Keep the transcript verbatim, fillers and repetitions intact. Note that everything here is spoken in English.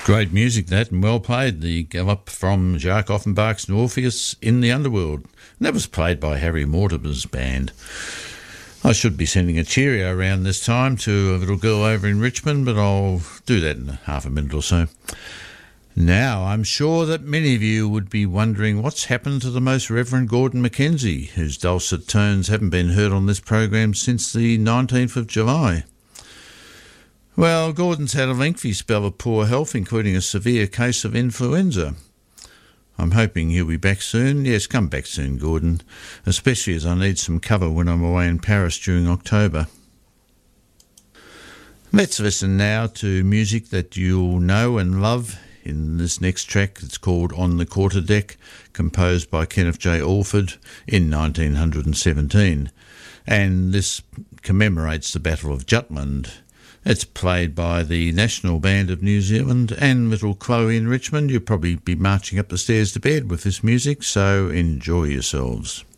Great music, that, and well played. The gallop from Jacques Offenbach's Orpheus in the Underworld. And that was played by Harry Mortimer's band. I should be sending a cheerio around this time to a little girl over in Richmond, but I'll do that in half a minute or so. Now, I'm sure that many of you would be wondering what's happened to the Most Reverend Gordon Mackenzie, whose dulcet tones haven't been heard on this program since the nineteenth of July. Well, Gordon's had a lengthy spell of poor health, including a severe case of influenza. I'm hoping he'll be back soon. Yes, come back soon, Gordon, especially as I need some cover when I'm away in Paris during October. Let's listen now to music that you'll know and love in this next track. It's called On the Quarterdeck, composed by Kenneth J. Alford in nineteen seventeen. And this commemorates the Battle of Jutland. It's played by the National Band of New Zealand and little Chloe in Richmond. You'll probably be marching up the stairs to bed with this music, so enjoy yourselves.